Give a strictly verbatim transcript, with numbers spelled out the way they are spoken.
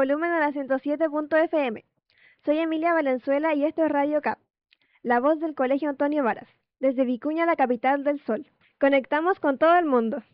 volumen a la ciento siete punto F M. Soy Emilia Valenzuela y esto es Radio Cap, la voz del Colegio Antonio Varas, desde Vicuña, la capital del sol. Conectamos con todo el mundo.